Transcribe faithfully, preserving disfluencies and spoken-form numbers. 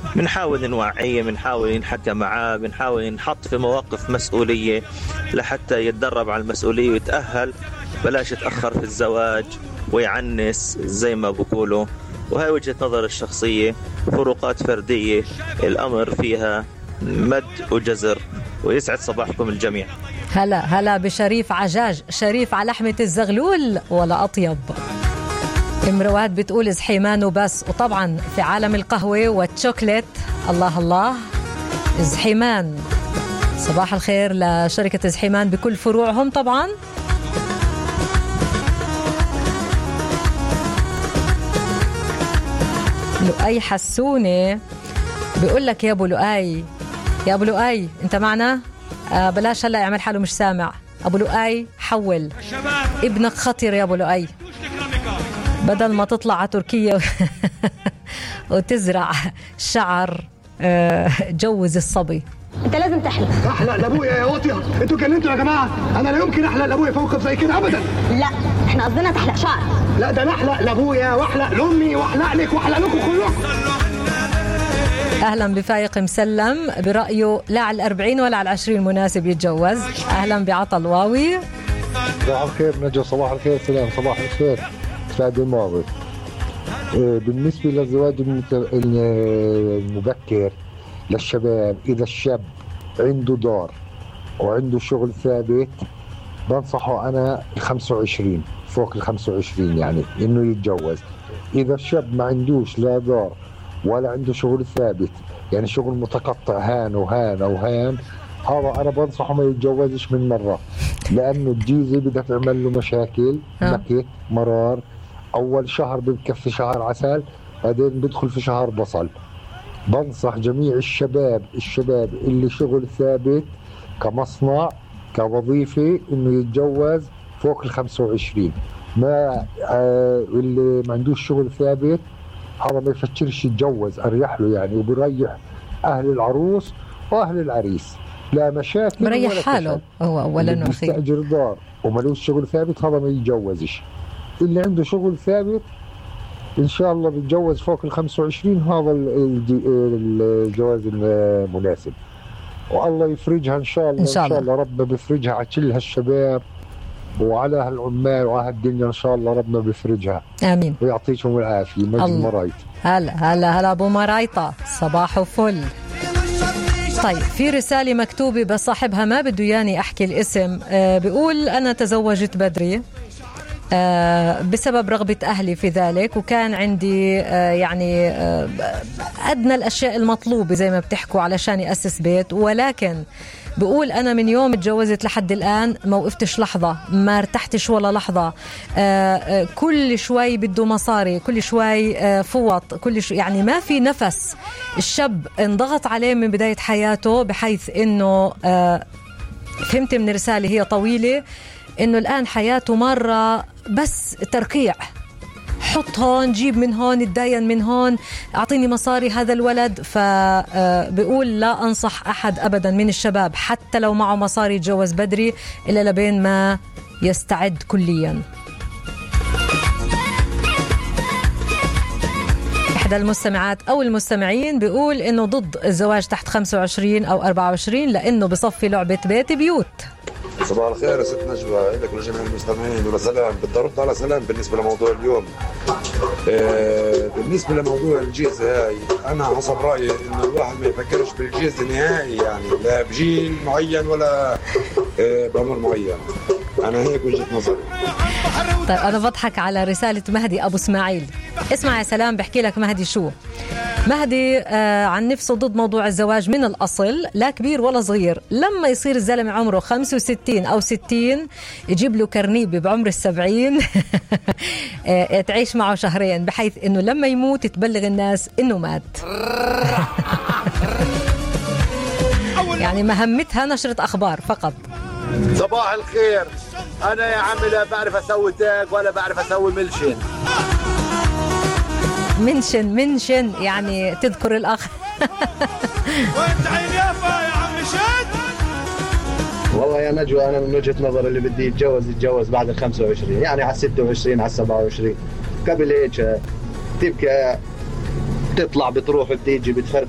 بنحاول نوعيه، بنحاول نحكى معاه، بنحاول نحط في مواقف مسؤولية لحتى يتدرب على المسؤولية ويتأهل، بلاش يتأخر في الزواج ويعنس زي ما بقولوا. وهي وجهة نظر الشخصية، فروقات فردية الأمر فيها مد وجزر. ويسعد صباحكم الجميع. هلا هلا بشريف عجاج، شريف على لحمة الزغلول ولا أطيب. امروات بتقول زحيمان وبس. وطبعا في عالم القهوة والشوكليت الله الله زحيمان. صباح الخير لشركة زحيمان بكل فروعهم طبعا. لؤي حسوني بيقول لك يا ابو لؤي، يا ابو لؤي انت معنا؟ آه بلاش هلا يعمل حاله مش سامع. ابو لؤي حول، ابنك خطير يا ابو لؤي، بدل ما تطلع على تركيا وتزرع شعر آه جوز الصبي. انت لازم تحلق. احلق لابويا يا واطيه؟ انتوا كلمتوا يا جماعه؟ انا لا يمكن احلق لابويا فوق زي كده ابدا. لا احنا قصدنا تحلق شعر. لا ده انا احلق لابويا واحلق لامي واحلق لك واحلق لكم كلكم. اهلا بفايق مسلم برايه لا على الأربعين ولا على العشرين مناسب يتجوز. اهلا بعطل واوي. صباح الخير نجوى. صباح الخير سلام. صباح الخير سعد الماضي. بالنسبه للزواج المبكر للشباب، اذا الشاب عنده دار وعنده شغل ثابت بنصحه انا خمسة وعشرين، فوق ال خمسة وعشرين يعني انه يتجوز. اذا الشاب ما عندوش لا دار ولا عنده شغل ثابت، يعني شغل متقطع هان وهان وهان، هذا انا بنصحه ما يتجوزش من مره، لانه الجيزه بدها تعمل له مشاكل نكت مرار. اول شهر بكفي شهر عسل، بعدين بدخل في شهر بصل. بنصح جميع الشباب الشباب اللي شغل ثابت كمصنع كوظيفة انه يتجوز فوق ال خمسة وعشرين. ما آه اللي ما عندوش شغل ثابت هذا ما يفكرش يتجوز، اريح له يعني، وبريح اهل العروس واهل العريس، لا مشاكل مريح حاله هو اولا واخيرا. يستاجر دار ومالوش شغل ثابت هذا ما يتجوزش. اللي عنده شغل ثابت ان شاء الله بيتجوز فوق ال خمسة وعشرين، هذا الجواز المناسب، والله يفرجها ان شاء الله. ان شاء الله, إن شاء الله ربنا بيفرجها على كل هالشباب وعلى هالعمال وعلى هالدنيا، ان شاء الله ربنا بيفرجها. امين ويعطيكم العافيه. مجد مرايط. هلا هلا هلا ابو مرايطه صباحو فل. طيب في رساله مكتوبه بس صاحبها ما بده ياني احكي الاسم. آه بيقول انا تزوجت بدري آه بسبب رغبة أهلي في ذلك، وكان عندي آه يعني آه أدنى الأشياء المطلوبة زي ما بتحكوا علشان يأسس بيت، ولكن بقول أنا من يوم اتجوزت لحد الآن ما وقفتش لحظة، ما ارتحتش ولا لحظة. آه آه كل شوي بده مصاري، كل شوي آه فوط، كل شوي يعني ما في نفس. الشاب انضغط عليه من بداية حياته بحيث إنه آه فهمت من الرسالة هي طويلة إنه الآن حياته مرة بس ترقيع، حط هون جيب من هون اتداين من هون أعطيني مصاري هذا الولد. فبقول لا أنصح أحد أبدا من الشباب حتى لو معه مصاري يتجوز بدري إلا لبين ما يستعد كليا. إحدى المستمعات أو المستمعين بيقول إنه ضد الزواج تحت خمسة وعشرين أو أربعة وعشرين لأنه بصفي لعبة بيت بيوت. صباح الخير يا ست نجوى لك ولجميع المستمعين وسلام. بدي ارد على سلام بالنسبه لموضوع اليوم. آه بالنسبه لموضوع الجيزه هاي، انا حسب رايي انه الواحد ما يفكرش بالجيزه نهائي، يعني لا بجيل معين ولا آه بعمر معين. انا هيك وجهه نظري. طيب انا بضحك على رساله مهدي ابو اسماعيل. اسمع يا سلام بحكي لك مهدي شو. مهدي آه عن نفسه ضد موضوع الزواج من الأصل، لا كبير ولا صغير. لما يصير الزلمة عمره خمسة وستين أو ستين يجيب له كرنيبة بعمر السبعين آه تعيش معه شهرين بحيث إنه لما يموت تبلغ الناس إنه مات. يعني مهمتها نشرة أخبار فقط. صباح الخير. أنا يا عمي لا بعرف أسوي تاج ولا بعرف أسوي ملشن. منشن منشن يعني تذكر الأخ. وانت عين يافا يا عم شاد. والله يا نجوى أنا من وجهة نظر اللي بدي يتجوز يتجوز بعد ال خمسة وعشرين، يعني على ستة وعشرين على سبعة وعشرين. قبل هيك تبكي تطلع بتروح بتيجي بتفرق